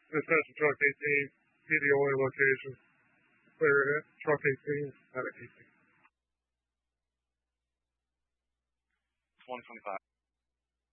Dispatch to truck 18, see the only location. Clear it. Truck 18, at 18. 125.